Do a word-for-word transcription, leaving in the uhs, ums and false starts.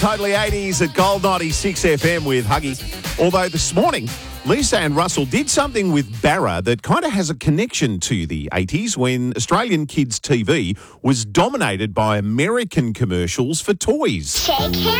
Totally eighties at Gold ninety-six F M with Huggy. Although this morning, Lisa and Russell did something with Barra that kind of has a connection to the eighties when Australian kids' T V was dominated by American commercials for toys. Shake hands.